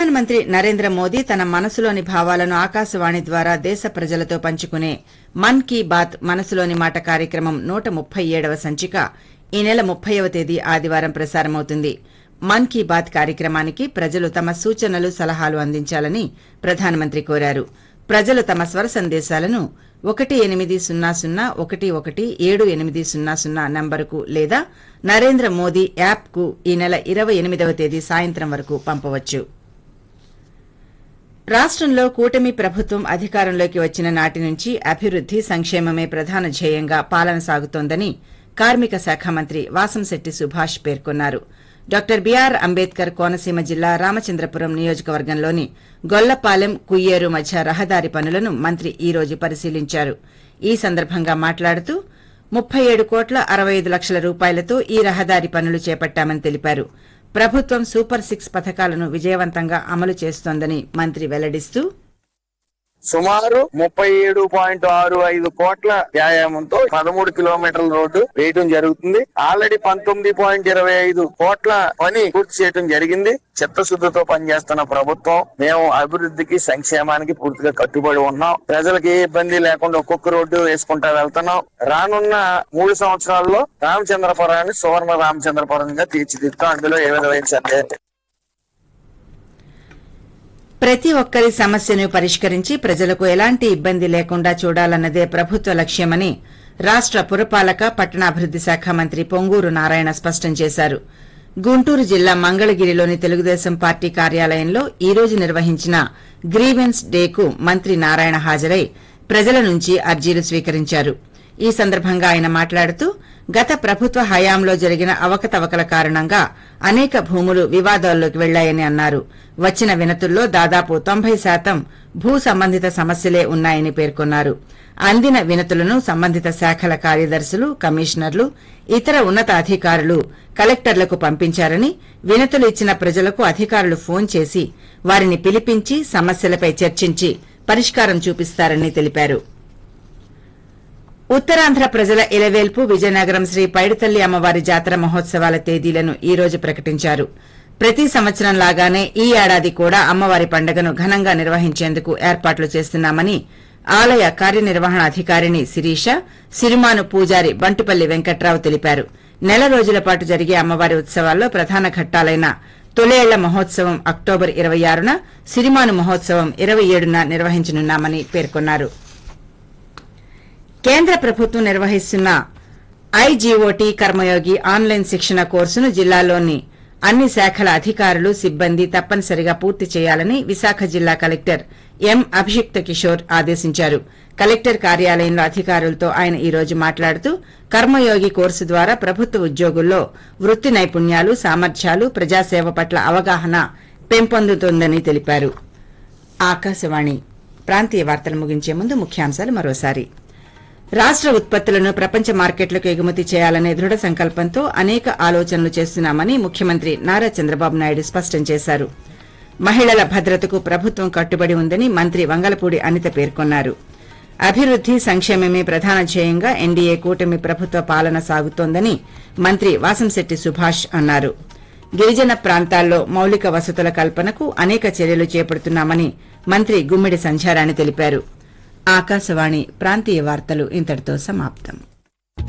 ప్రధానమంత్రి నరేంద్ర మోదీ తన మనసులోని భావాలను ఆకాశవాణి ద్వారా దేశ ప్రజలతో పంచుకునే మన్ కీ బాత్ మనసులోని మాట కార్యక్రమం 137వ సంచిక ఈ నెల 30వ తేదీ ఆదివారం ప్రసారమవుతుంది. మన్ కీ బాత్ కార్యక్రమానికి ప్రజలు తమ సూచనలు, సలహాలు అందించాలని ప్రధానమంత్రి కోరారు. ప్రజలు తమ స్వర సందేశాలను 1800117800 నంబరుకు లేదా నరేంద్ర మోదీ యాప్కు ఈ నెల 28వ తేదీ సాయంత్రం వరకు పంపవచ్చు. రాష్టంలో కూటమి ప్రభుత్వం అధికారంలోకి వచ్చిన నాటి నుంచి అభివృద్ది, సంక్షేమమే ప్రధాన ధ్యేయంగా పాలన సాగుతోందని కార్మిక శాఖ మంత్రి వాసంశెట్టి సుభాష్ పేర్కొన్నారు. డాక్టర్ బీఆర్ అంబేద్కర్ కోనసీమ జిల్లా రామచంద్రపురం నియోజకవర్గంలోని గొల్లపాలెం, కుయ్యేరు మధ్య రహదారి పనులను మంత్రి ఈ రోజు పరిశీలించారు. ఈ సందర్భంగా మాట్లాడుతూ 37,65,00,000 రూపాయలతో ఈ రహదారి పనులు చేపట్టామని తెలిపారు. ప్రభుత్వం సూపర్ 6 పథకాలను విజయవంతంగా అమలు చేస్తోందని మంత్రి వెల్లడిస్తూ సుమారు 37.65 కోట్ల వ్యాయామంతో 13 కిలోమీటర్ల రోడ్డు వేయడం జరుగుతుంది. ఆల్రెడీ 19.25 కోట్ల పని పూర్తి చేయడం జరిగింది. చిత్తశుద్ధితో పనిచేస్తున్న ప్రభుత్వం. మేము అభివృద్ధికి, సంక్షేమానికి పూర్తిగా కట్టుబడి ఉన్నాం. ప్రజలకు ఏ ఇబ్బంది లేకుండా ఒక్కొక్క రోడ్డు వేసుకుంటా వెళ్తున్నాం. రానున్న 3 సంవత్సరాల్లో రామచంద్రపురాన్ని సువర్ణ రామచంద్రపురంగా తీర్చిదిద్దాం. అందులో ఏ విధమైన సందేహం. ప్రతి ఒక్కరి సమస్యను పరిష్కరించి ప్రజలకు ఎలాంటి ఇబ్బంది లేకుండా చూడాలన్నదే ప్రభుత్వ లక్ష్యమని రాష్ట పురపాలక, పట్టణాభివృద్ది శాఖ మంత్రి పొంగూరు నారాయణ స్పష్టం చేశారు. గుంటూరు జిల్లా మంగళగిరిలోని తెలుగుదేశం పార్టీ కార్యాలయంలో ఈ రోజు నిర్వహించిన గ్రీవెన్స్ డేకు మంత్రి నారాయణ హాజరై ప్రజల నుంచి అర్జీలు స్వీకరించారు. ఈ సందర్భంగా ఆయన మాట్లాడుతూ గత ప్రభుత్వ హయాంలో జరిగిన అవకతవకల కారణంగా అనేక భూములు వివాదాల్లోకి వెళ్లాయని అన్నారు. వచ్చిన వినతుల్లో దాదాపు 90% భూ సంబంధిత సమస్యలే ఉన్నాయని పేర్కొన్నారు. అందిన వినతులను సంబంధిత శాఖల కార్యదర్శులు, కమిషనర్లు, ఇతర ఉన్నతాధికారులు కలెక్టర్లకు పంపించారని, వినతులు ఇచ్చిన ప్రజలకు అధికారులు ఫోన్ చేసి వారిని పిలిపించి సమస్యలపై చర్చించి పరిష్కారం చూపిస్తారని తెలిపారు. ఉత్తరాంధ్ర ప్రజల ఇలవేల్పు విజయనగరం శ్రీ పైడితల్లి అమ్మవారి జాతర మహోత్సవాల తేదీలను ఈ రోజు ప్రకటించారు. ప్రతి సంవత్సరం లాగానే ఈ ఏడాది కూడా అమ్మవారి పండుగను ఘనంగా నిర్వహించేందుకు ఏర్పాట్లు చేస్తున్నామని ఆలయ కార్యనిర్వహణాధికారిణి శిరీష, సిరిమాను పూజారి బంటుపల్లి వెంకట్రావు తెలిపారు. నెల రోజుల పాటు జరిగే అమ్మవారి ఉత్సవాల్లో ప్రధాన ఘట్టాలైన తొలేళ్ల మహోత్సవం అక్టోబర్ 26న, సిరిమాను మహోత్సవం 27న నిర్వహించనున్నామని పేర్కొన్నారు. కేంద్ర ప్రభుత్వం నిర్వహిస్తున్న ఐజీఓటీ కర్మయోగి ఆన్లైన్ శిక్షణ కోర్సును జిల్లాలోని అన్ని శాఖల అధికారులు, సిబ్బంది తప్పనిసరిగా పూర్తి చేయాలని విశాఖ జిల్లా కలెక్టర్ ఎం అభిషిక్త కిషోర్ ఆదేశించారు. కలెక్టర్ కార్యాలయంలో అధికారులతో ఆయన ఈ రోజు మాట్లాడుతూ కర్మయోగి కోర్సు ద్వారా ప్రభుత్వ ఉద్యోగుల్లో వృత్తి నైపుణ్యాలు, సామర్థ్యాలు, ప్రజాసేవ పట్ల అవగాహన పెంపొందుతోందని తెలిపారు. ఆకాశవాణి ప్రాంతీయ వార్తలు ముగించే ముందు ముఖ్యాంశాలు మరోసారి. రాష్ట ఉత్పత్తులను ప్రపంచ మార్కెట్లకు ఎగుమతి చేయాలనే దృఢ సంకల్పంతో అనేక ఆలోచనలు చేస్తున్నామని ముఖ్యమంత్రి నారా చంద్రబాబు నాయుడు స్పష్టం చేశారు. మహిళల భద్రతకు ప్రభుత్వం కట్టుబడి ఉందని మంత్రి వంగలపూడి అనిత పేర్కొన్నారు. అభివృద్ది, సంక్షేమమే ప్రధాన ధ్యేయంగా ఎన్డీఏ కూటమి ప్రభుత్వ పాలన సాగుతోందని మంత్రి వాసంశెట్టి సుభాష్ అన్నారు. గిరిజన ప్రాంతాల్లో మౌలిక వసతుల కల్పనకు అనేక చర్యలు చేపడుతున్నామని మంత్రి గుమ్మిడి సంధ్యారాణి తెలిపారు. ఆకాశవాణి ప్రాంతీయ వార్తలు ఇంతటితో సమాప్తం.